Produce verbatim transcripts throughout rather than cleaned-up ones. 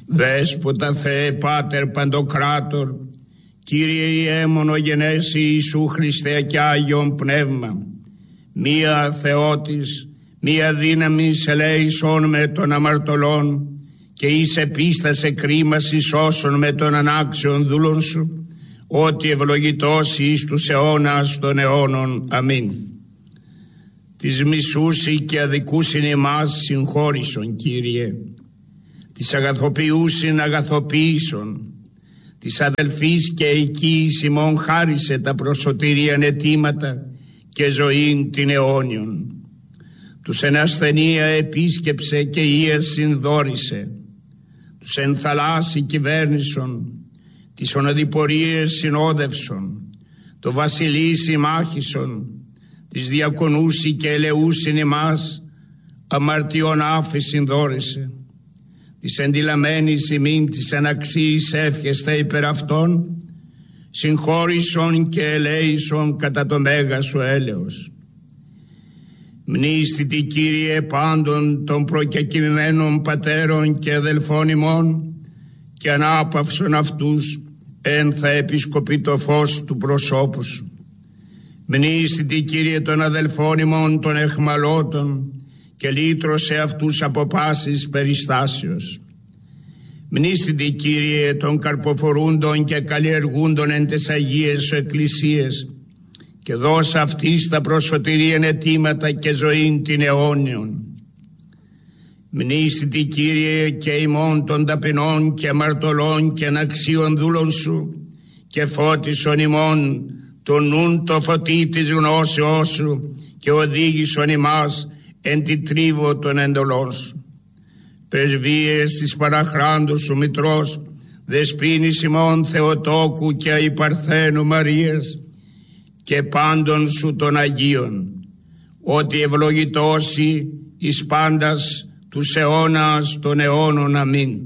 Δέσποτα Θεέ Πάτερ Παντοκράτορ, Κύριε Ιέμονο γενέσει Ιησού Χριστέ και Άγιον Πνεύμα, μία Θεότης, μία δύναμης ελέησον με των αμαρτωλών και εις επίστασε κρίμας εις όσων με των ανάξιων δούλων σου, ότι ευλογητός εις τους αιώνας των αιώνων. Αμήν. Τις μισούσι και αδικούσιν εμάς συγχώρησον, Κύριε, τις αγαθοποιούσιν αγαθοποίησον, της αδελφής και οικείς ημών χάρισε τα προσωτήριαν αιτήματα και ζωήν την αιώνιον. Τους εν ασθενεία επίσκεψε και ίας συνδόρισε, τους εν θαλάσσι κυβέρνησον, τις οναδιπορίες συνόδευσον, το βασιλεί συμμάχησον, τις διακονούσι και ελεούσιν εμάς, αμαρτιών άφη συνδόρισε, της εντυλαμένης ημίν της αναξίης εύχεστα υπερ αυτών, συγχώρησον και ελέησον κατά το μέγα σου έλεος. Μνήστητη Κύριε πάντων των προκεκοιμημένων πατέρων και αδελφών ημών και ανάπαυσον αυτούς εν θα επισκοπεί το φως του προσώπου σου. Μνήστητη Κύριε των αδελφών ημών των εχμαλώτων και λύτρωσε αυτούς από πάσης περιστάσεως. Μνήστητη Κύριε των καρποφορούντων και καλλιεργούντων εν τες Αγίες σου εκκλησίες και δώσα αυτής τα προσωτηρίαν αιτήματα και ζωήν την αιώνιον. Μνήστητη Κύριε και ημών των ταπεινών και αμαρτωλών και αναξίων δούλων σου και φώτισον ημών το νουν το φωτί της γνώσεώς σου και οδήγησον ημάς εν τη τρίβο των εντολών σου. Πρεσβείες της παραχράντου σου μητρός, δεσποίνης ημών Θεοτόκου και αϊπαρθένου Μαρίας και πάντων σου των Αγίων, ότι ευλογητώσει εις πάντας τους αιώνας των αιώνων. Αμήν.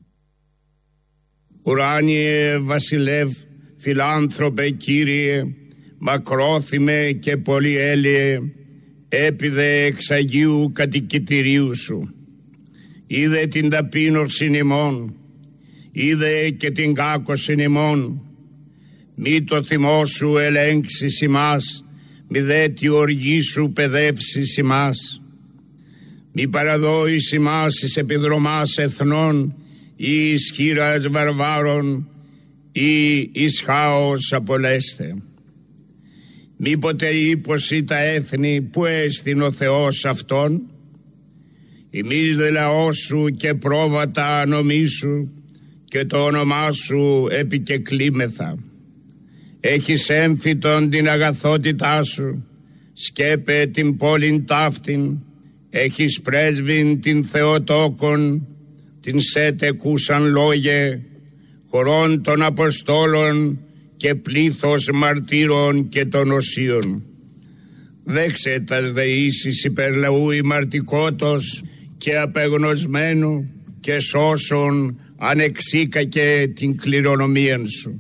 Ουράνιε βασιλεύ, φιλάνθρωπε Κύριε, μακρόθυμε και πολυέλιε, έπιδε εξ Αγίου κατοικητηρίου σου. Είδε την ταπείνωσιν ημών, είδε και την κάκωσιν ημών. Μη το θυμό σου ελέγξεις ημάς, μη δε τη οργή σου παιδεύσεις ημάς. Μη παραδόεις ημάς εις επιδρομάς εθνών ή εις χείρας βαρβάρων ή εις χάος απολέστε. Μήποτε ύποση τα έθνη που έστειν ο Θεός αυτόν, ημείς δε λαός σου και πρόβατα νομίσου και το όνομά σου επικεκλήμεθα. Έχεις έμφυτον την αγαθότητά σου, σκέπε την πόλην ταύτην, έχεις πρέσβην την Θεοτόκον, την σέτεκουσαν λόγε, χωρών των Αποστόλων και πλήθος μαρτύρων και των οσίων. Δέξε τας δεήσεις υπερλαού ημαρτικότος και απεγνωσμένου και σώσον ανεξίκακε την κληρονομίαν σου.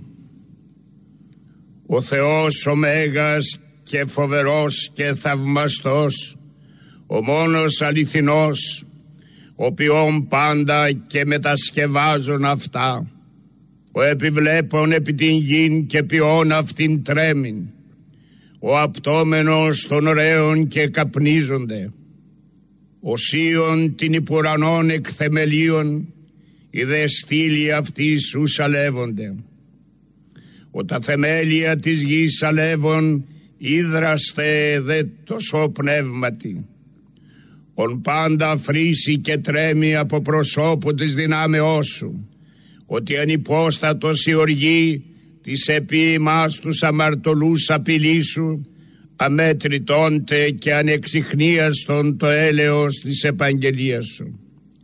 Ο Θεός ο Μέγας και φοβερός και θαυμαστός, ο μόνος αληθινός, ο ποιόν πάντα και μετασκευάζον αυτά, ο επιβλέπων επί την γην και ποιόν αυτήν τρέμην, ο απτόμενος των ωραίων και καπνίζονται, ο σίων την υπουρανών εκ θεμελίων, οι δε στήλοι αυτής σου σαλεύονται. Ο τα θεμέλια της γης σαλεύων, ίδραστε δε τόσο πνεύματι. Ον πάντα φρύσει και τρέμει από προσώπου της δυνάμεώς σου, ότι ανυπόστατος η οργή της επί ημάς τους αμαρτωλούς απειλή σου, αμέτρητόνται και ανεξιχνίαστον το έλεος της επαγγελίας σου.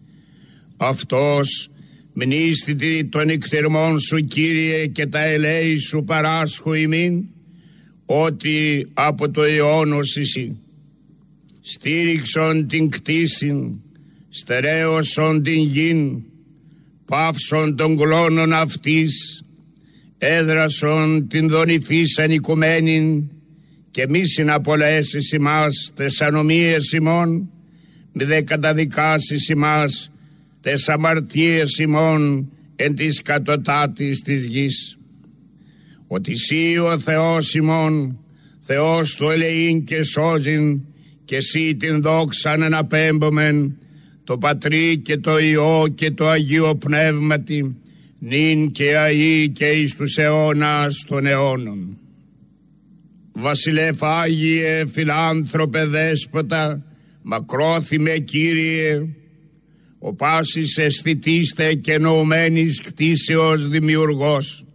Αυτός μνήστητη των εκτερμών σου Κύριε και τα ελέη σου παράσχου ημίν, ότι από το αιώνος εσύ. Στήριξον την κτήσιν, στερέωσον την γην, πάυσον των κλώνων αυτής, έδρασον την δονηθήσαν οικουμένην και μη συναπολέσεις ημάς τες ανομίες ημών, μη δε καταδικάσεις ημάς τες αμαρτίες ημών εν της κατωτάτης της γης. Ότι σύ ο Θεός ημών, Θεός του ελεήν και σώζειν, και σύ την δόξαν εναπέμπομεν, το Πατρί και το Υιό και το Αγίο Πνεύματι, νυν και αεί και εις τους αιώνας των αιώνων. Βασιλεύ Άγιε, φιλάνθρωπε Δέσποτα, μακρόθυμε Κύριε, ο πάσης αισθητήστε και νοουμένης κτίσεως δημιουργός,